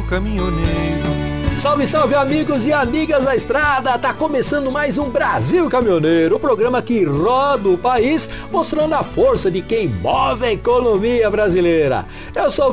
caminhoneiro. Salve, salve amigos e amigas da estrada, tá começando mais um Brasil Caminhoneiro, o programa que roda o país mostrando a força de quem move a economia brasileira. Eu sou o